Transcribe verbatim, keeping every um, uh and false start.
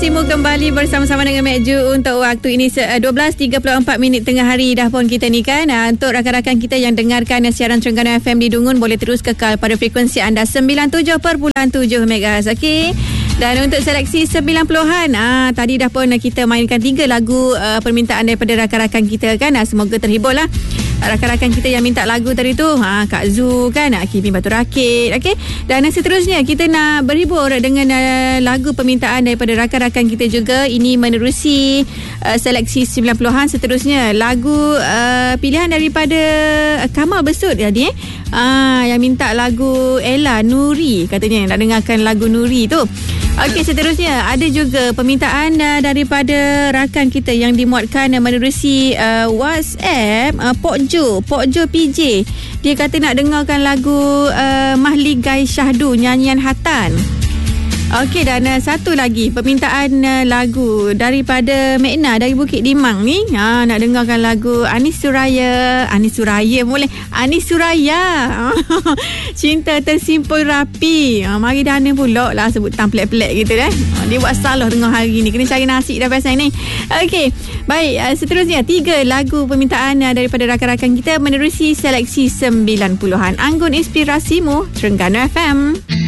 Inspirasimu kembali bersama-sama dengan Mek Ju untuk waktu ini dua belas tiga puluh empat minit tengah hari dah pun kita ni kan. Untuk rakan-rakan kita yang dengarkan siaran Terengganu F M di Dungun, boleh terus kekal pada frekuensi anda sembilan puluh tujuh perpuluhan tujuh megahertz. Okey. Dan untuk seleksi sembilan puluhan, ah, tadi dah pun kita mainkan tiga lagu uh, permintaan daripada rakan-rakan kita kan. Ah, semoga terhibur lah rakan-rakan kita yang minta lagu tadi tu, ha, Kak Zu kan, Kimi Batu Rakit. Okey. Dan seterusnya kita nak berhibur dengan uh, lagu permintaan daripada rakan-rakan kita juga. Ini menerusi uh, seleksi sembilan puluhan. Seterusnya lagu uh, pilihan daripada uh, Kamal Besut tadi eh. Ah, yang minta lagu Ella Nuri, katanya nak dengarkan lagu Nuri tu. Okey, seterusnya ada juga permintaan uh, daripada rakan kita yang dimuatkan uh, menerusi uh, WhatsApp, uh, Pok Jo, Pok Jo P J. Dia kata nak dengarkan lagu uh, Mahligai Syahdu, nyanyian Hatan. Okey, dan uh, satu lagi permintaan uh, lagu daripada Mekna dari Bukit Timang ni. Ha, nak dengarkan lagu Anis Suraya. Anis Suraya boleh. Anis Suraya. Cinta Tersimpul Rapi. Ha, mari Dana pula lah sebutan pelik-pelik gitu dah. Ha, dia buat salah dengar hari ni. Kena cari nasi dah pasal ni. Okey. Baik, uh, seterusnya tiga lagu permintaan uh, daripada rakan-rakan kita menerusi seleksi sembilan puluhan. Anggun Inspirasimu Terengganu F M.